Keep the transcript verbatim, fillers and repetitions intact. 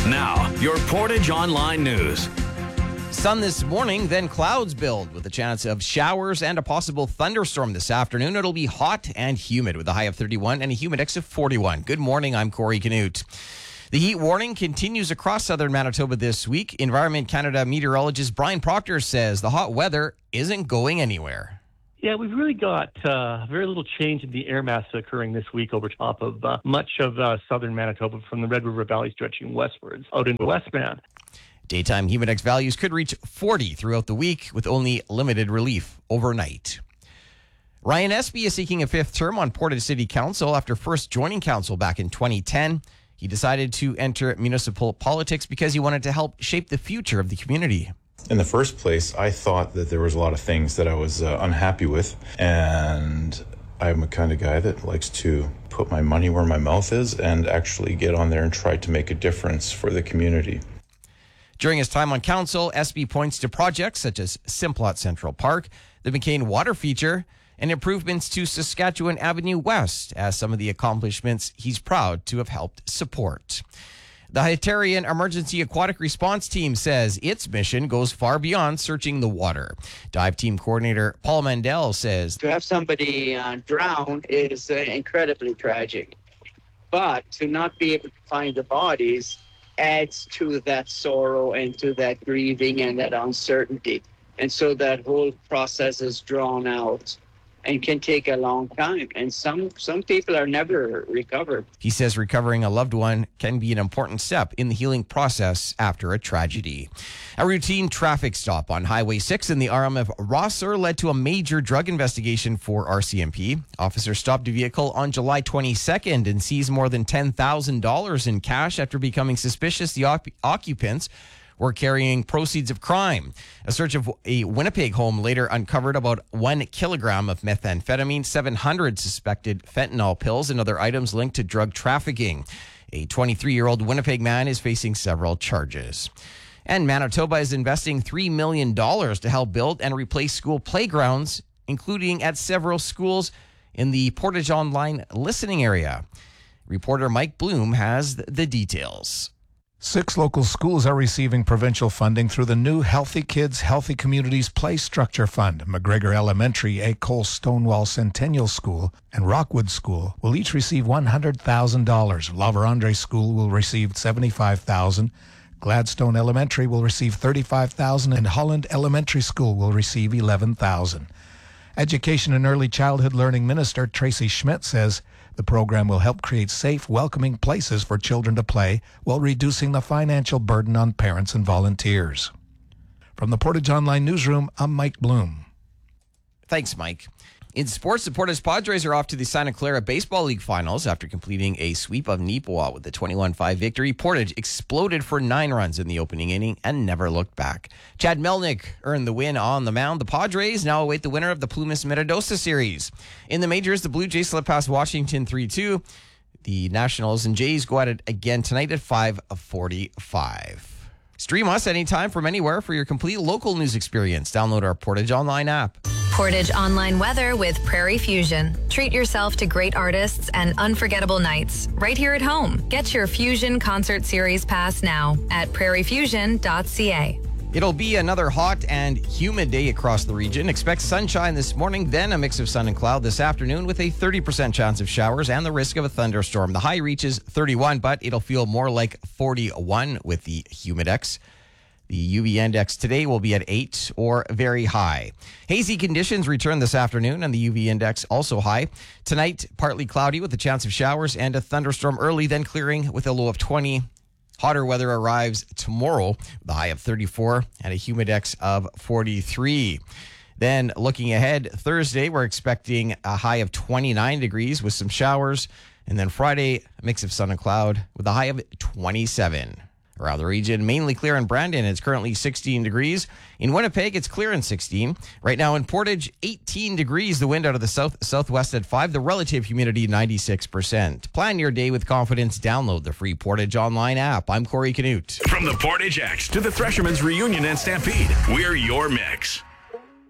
Now, your Portage Online News. Sun this morning, then clouds build with a chance of showers and a possible thunderstorm this afternoon. It'll be hot and humid with a high of thirty-one and a humidex of forty-one. Good morning, I'm Corey Canute. The heat warning continues across southern Manitoba this week. Environment Canada meteorologist Brian Proctor says the hot weather isn't going anywhere. Yeah, we've really got uh, very little change in the air mass occurring this week over top of uh, much of uh, southern Manitoba from the Red River Valley stretching westwards out into Westman. Daytime humidex values could reach forty throughout the week with only limited relief overnight. Ryan Espy is seeking a fifth term on Portage City Council after first joining council back in twenty ten. He decided to enter municipal politics because he wanted to help shape the future of the community. In the first place, I thought that there was a lot of things that I was uh, unhappy with, and I'm a kind of guy that likes to put my money where my mouth is and actually get on there and try to make a difference for the community. During his time on council, Espy points to projects such as Simplot Central Park, the McCain Water Feature, and improvements to Saskatchewan Avenue West as some of the accomplishments he's proud to have helped support. The Hitarian Emergency Aquatic Response Team says its mission goes far beyond searching the water. Dive Team Coordinator Paul Mandel says, to have somebody uh, drown is uh, incredibly tragic, but to not be able to find the bodies adds to that sorrow and to that grieving and that uncertainty. And so that whole process is drawn out and can take a long time. And some some people are never recovered. He says recovering a loved one can be an important step in the healing process after a tragedy. A routine traffic stop on Highway six in the R M of Rosser led to a major drug investigation for R C M P. Officers stopped a vehicle on July twenty-second and seized more than ten thousand dollars in cash after becoming suspicious the op- occupants were carrying proceeds of crime. A search of a Winnipeg home later uncovered about one kilogram of methamphetamine, seven hundred suspected fentanyl pills, and other items linked to drug trafficking. A twenty-three-year-old Winnipeg man is facing several charges. And Manitoba is investing three million dollars to help build and replace school playgrounds, including at several schools in the Portage Online listening area. Reporter Mike Bloom has the details. Six local schools are receiving provincial funding through the new Healthy Kids, Healthy Communities Play Structure Fund. McGregor Elementary, A. Cole Stonewall Centennial School, and Rockwood School will each receive one hundred thousand dollars. La Vérendrye School will receive seventy-five thousand dollars. Gladstone Elementary will receive thirty-five thousand dollars, and Holland Elementary School will receive eleven thousand dollars. Education and Early Childhood Learning Minister Tracy Schmidt says the program will help create safe, welcoming places for children to play while reducing the financial burden on parents and volunteers. From the Portage Online Newsroom, I'm Mike Bloom. Thanks, Mike. In sports, the Portage Padres are off to the Santa Clara Baseball League Finals after completing a sweep of Neepawa with a twenty-one five victory. Portage exploded for nine runs in the opening inning and never looked back. Chad Melnick earned the win on the mound. The Padres now await the winner of the Plumas Metadosa Series. In the majors, the Blue Jays slip past Washington three two. The Nationals and Jays go at it again tonight at five forty-five. Stream us anytime from anywhere for your complete local news experience. Download our Portage Online app. Portage Online weather with Prairie Fusion. Treat yourself to great artists and unforgettable nights right here at home. Get your Fusion Concert Series pass now at prairie fusion dot c a. It'll be another hot and humid day across the region. Expect sunshine this morning, then a mix of sun and cloud this afternoon with a thirty percent chance of showers and the risk of a thunderstorm. The high reaches thirty-one, but it'll feel more like forty-one with the humidex. The U V index today will be at eight or very high. Hazy conditions return this afternoon and the U V index also high. Tonight, partly cloudy with a chance of showers and a thunderstorm early, then clearing with a low of twenty. Hotter weather arrives tomorrow with a high of thirty-four and a humidex of forty-three. Then looking ahead, Thursday, we're expecting a high of twenty-nine degrees with some showers. And then Friday, a mix of sun and cloud with a high of twenty-seven. Around the region, mainly clear in Brandon. It's currently sixteen degrees. In Winnipeg, it's clear in sixteen. Right now in Portage, eighteen degrees. The wind out of the south southwest at five. The relative humidity, ninety-six percent. Plan your day with confidence. Download the free Portage Online app. I'm Corey Canute. From the Portage X to the Threshermen's Reunion and Stampede, we're your mix.